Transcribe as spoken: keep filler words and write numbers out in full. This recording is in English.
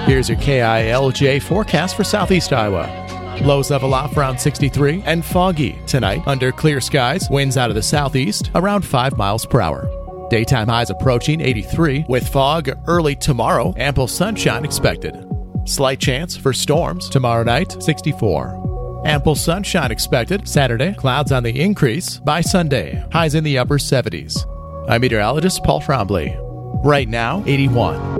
Here's your K I L J forecast for southeast Iowa. Lows level off around sixty-three and foggy tonight under clear skies. Winds out of the southeast around five miles per hour. Daytime highs approaching eighty-three with fog early tomorrow. Ample sunshine expected. Slight chance for storms tomorrow night, sixty-four. Ample sunshine expected Saturday. Clouds on the increase by Sunday. Highs in the upper seventies. I'm meteorologist Paul Trombley. Right now, eighty-one.